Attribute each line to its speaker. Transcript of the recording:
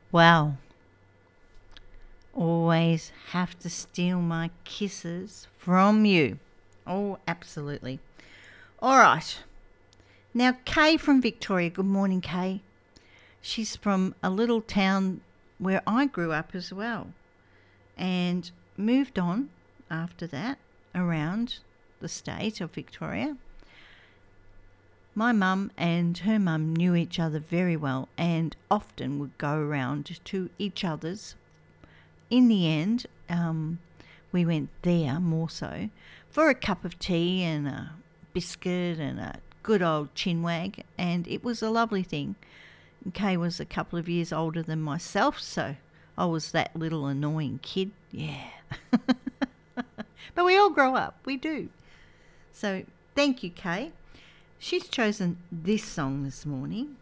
Speaker 1: Wow. Always have to steal my kisses from you. Oh, absolutely. All right. Now, Kay from Victoria. Good morning, Kay. She's from a little town where I grew up as well and moved on after that around the state of Victoria. My mum and her mum knew each other very well and often would go around to each other's. In the end, we went there more so for a cup of tea and a biscuit and a good old chinwag, and it was a lovely thing. Kay was a couple of years older than myself, so I was that little annoying kid. Yeah. But we all grow up. We do. So thank you, Kay. She's chosen this song this morning.